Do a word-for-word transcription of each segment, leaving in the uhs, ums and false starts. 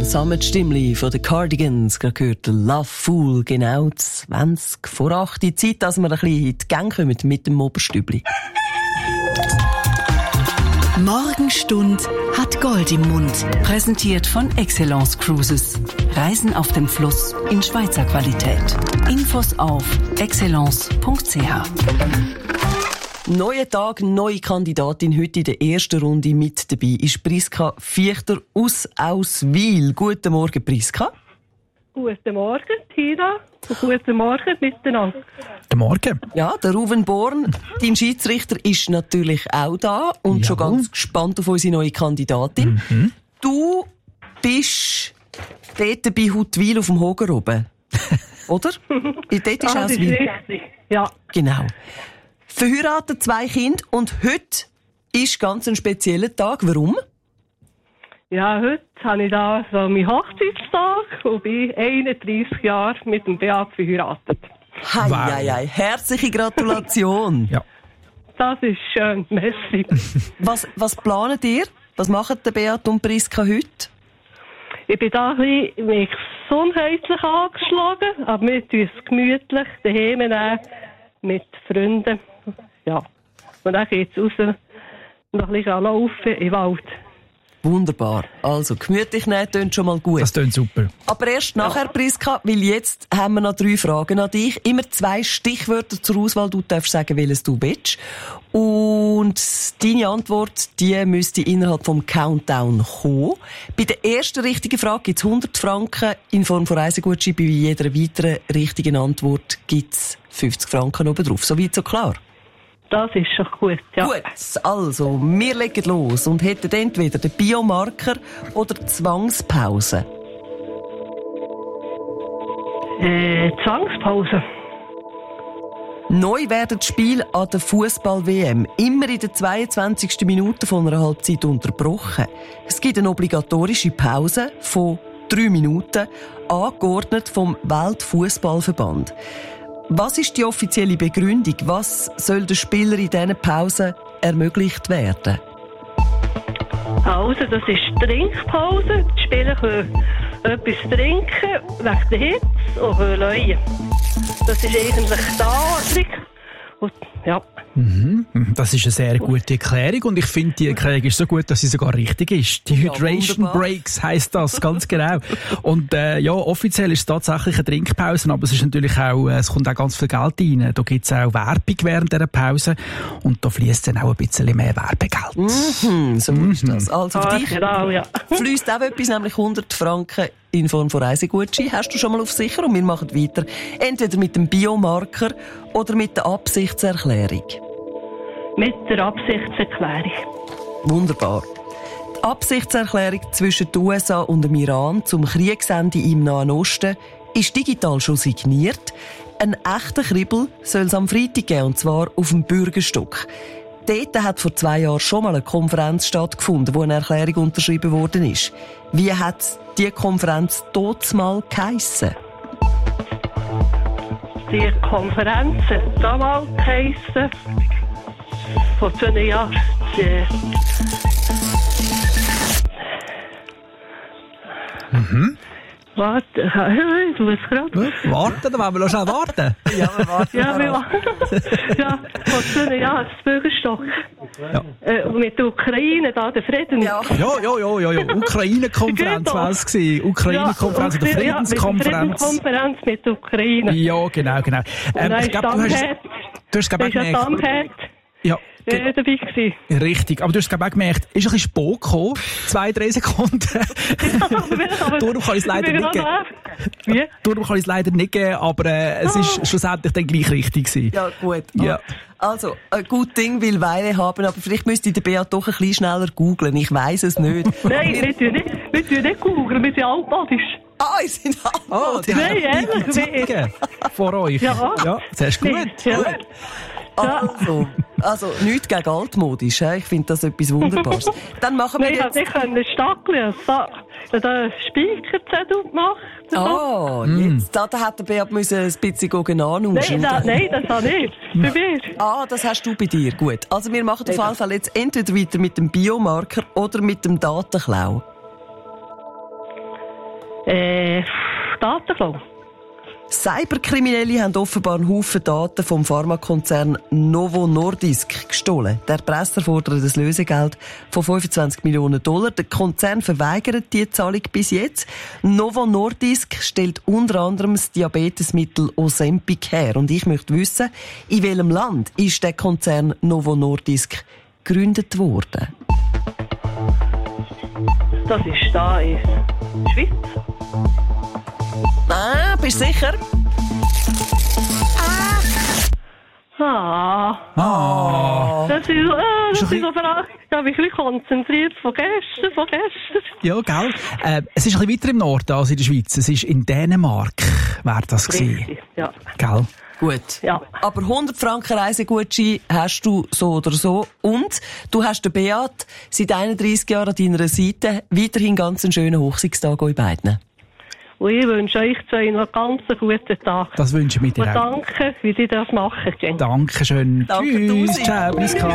Sammetstimmli von den Cardigans gehört Love Fool, genau zwanzig vor acht. Die Zeit, dass wir ein bisschen in die Gänge kommen mit dem Oberstübli. Morgenstund hat Gold im Mund. Präsentiert von Excellence Cruises. Reisen auf dem Fluss in Schweizer Qualität. Infos auf excellence punkt c h. Neuer Tag, neue Kandidatin. Heute in der ersten Runde mit dabei ist Priska Viechter aus Auswil. Guten Morgen, Priska. Guten Morgen, Tina. Und guten Morgen miteinander. Guten Morgen. Ja, der Ruven Born, dein Schiedsrichter, ist natürlich auch da und ja. schon ganz gespannt auf unsere neue Kandidatin. Mhm. Du bist dort bei Huttwil auf dem Hoger oben, oder? Dort ist das Auswil. Ist richtig, ja. Genau. Verheiratet, zwei Kinder und heute ist ganz ein spezieller Tag. Warum? Ja, heute habe ich da so meinen Hochzeitstag und bin einunddreissig Jahre mit dem Beat verheiratet. Hei, wow. hei, hei. Herzliche Gratulation. Ja. Das ist schön, merci. Was, was planet ihr? Was machen der Beat und Priska heute? Ich bin da ein bisschen mich gesundheitlich angeschlagen, aber wir tun es gemütlich daheim nehmen, mit Freunden. Ja. Und dann geht es raus und ein bisschen laufen im Wald. Wunderbar. Also, gemütlich nehmen tönt schon mal gut. Das tönt super. Aber erst nachher, Priska, weil jetzt haben wir noch drei Fragen an dich. Immer zwei Stichwörter zur Auswahl. Du darfst sagen, welches du willst. Und deine Antwort, die müsste innerhalb vom Countdown kommen. Bei der ersten richtigen Frage gibt es hundert Franken in Form von Reisegutschein. Bei jeder weiteren richtigen Antwort gibt es fünfzig Franken oben drauf. So weit, so klar? Das ist schon gut, ja. Gut, also, wir legen los und hätten entweder den Biomarker oder die Zwangspause. Äh, Zwangspause. Neu werden die Spiele an der Fußball-W M immer in der zweiundzwanzigsten Minute von einer Halbzeit unterbrochen. Es gibt eine obligatorische Pause von drei Minuten, angeordnet vom Weltfußballverband. Was ist die offizielle Begründung? Was soll den Spielern in diesen Pausen ermöglicht werden? Also, das ist Trinkpause. Die Spieler können etwas trinken, wegen der Hitze und können leuen. Das ist eigentlich die Anordnung. Und, ja. Mhm. Das ist eine sehr gute Erklärung und ich finde, die Erklärung ist so gut, dass sie sogar richtig ist. Die Hydration ja, Breaks heisst das, ganz genau. Und äh, ja, offiziell ist es tatsächlich eine Trinkpause, aber es ist natürlich auch, es kommt auch ganz viel Geld rein. Da gibt es auch Werbung während dieser Pause und da fließt dann auch ein bisschen mehr Werbegeld. Mhm, so mhm. ist das. Also für ah, dich genau, ja. fließt auch etwas, nämlich hundert Franken in Form von Reisegutschein. Hast du schon mal auf sicher und wir machen weiter. Entweder mit dem Biomarker oder mit der Absichtserklärung. Mit der Absichtserklärung. Wunderbar. Die Absichtserklärung zwischen den U S A und dem Iran zum Kriegsende im Nahen Osten ist digital schon signiert. Ein echter Kribbel soll es am Freitag geben, und zwar auf dem Bürgerstock. Dort hat vor zwei Jahren schon mal eine Konferenz stattgefunden, wo eine Erklärung unterschrieben worden ist. Wie hat diese Konferenz dort mal geheissen? Die Konferenz hat damals geheissen, vor zwei Jahren. Mhm. Warte, ich muss gerade. Warten, dann wollen wir noch schnell warten. Ja, wir warten. Ja, wir warten. Ja, vor zwei Jahren, das Bürgerstock. Ja. Äh, mit der Ukraine, da, der Frieden. Ja, ja, ja, ja, ja, ja. Ukraine-Konferenz war es gewesen. Ukraine-Konferenz ja, oder Friedenskonferenz. Ja, Friedenskonferenz mit der Ukraine. Ja, genau, genau. Ähm, ich glaube, du hast, du hast glaube ich gemerkt. Ja. Ja, dabei gewesen. Richtig, aber du hast glaube ich gemerkt, ist ein bisschen Sport gekommen, zwei, drei Sekunden. Darum kann ich es leider nicht geben. Wie? Darum kann ich es leider nicht geben, aber äh, es ist oh. schlussendlich dann gleich richtig gewesen. Ja, gut. Ja. Also, ein gutes Ding will Weile haben, aber vielleicht müsste der Beat doch ein bisschen schneller googlen. Ich weiss es nicht. Nein, wir tun nicht, wir tun nicht googeln, wir sind altmodisch. Ah, ich sind altmodisch. Oh, nein, ehrlich, wir vor euch. Ja, ja das ist gut. Ja. Gut. Also, also nichts gegen altmodisch. Ich finde das etwas Wunderbares. Dann machen wir Nein, jetzt... ich habe nicht Stackeln, einen Speicherzettel gemacht. Ah, mm. jetzt. Da, da hat der Beat müssen ein bisschen anauschen. Nein, da, nein, das habe ich. Bei mir. Ah, das hast du bei dir. Gut. Also wir machen auf jeden Fall jetzt entweder weiter mit dem Biomarker oder mit dem Datenklau. Äh, Datenklau. Cyberkriminelle haben offenbar einen Haufen Daten vom Pharmakonzern Novo Nordisk gestohlen. Der Erpresser fordert ein Lösegeld von fünfundzwanzig Millionen Dollar. Der Konzern verweigert die Zahlung bis jetzt. Novo Nordisk stellt unter anderem das Diabetesmittel Ozempic her. Und ich möchte wissen, in welchem Land ist der Konzern Novo Nordisk gegründet worden? Das ist da in der Schweiz. Ah, bist du sicher? Ah. Ah. Das ist, äh, das Ist ist so verrückt. Da bin ich ein bisschen konzentriert von gestern, von gestern. Ja, gell? Äh, es ist ein bisschen weiter im Norden als in der Schweiz. Es ist in Dänemark, wäre das gewesen. Richtig, ja. Gell? Gut. Ja. Aber hundert Franken Reisegutschein hast du so oder so. Und du hast den Beat seit einunddreissig Jahren an deiner Seite. Weiterhin ganz einen schönen Hochzeitstag euch beiden. Und ich wünsche euch zwei noch ganz einen guten Tag. Das wünschen wir dir Und auch. danke, wie Sie das machen. Jen. Dankeschön. Danke, Tschüss. Tusi. Ciao, Priska.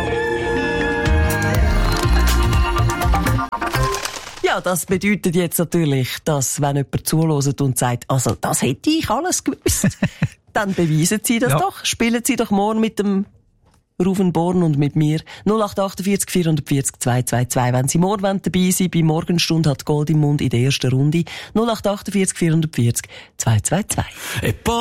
Ja, das bedeutet jetzt natürlich, dass wenn jemand zuhört und sagt, also das hätte ich alles gewusst, dann beweisen Sie das Ja. doch. Spielen Sie doch morgen mit dem Rufen Born und mit mir null acht achtundvierzig vierhundertvierzig zweihundertzweiundzwanzig. Wenn Sie morgen dabei sind, bei Morgenstunde hat Gold im Mund in der ersten Runde null acht achtundvierzig vierhundertvierzig zweihundertzweiundzwanzig.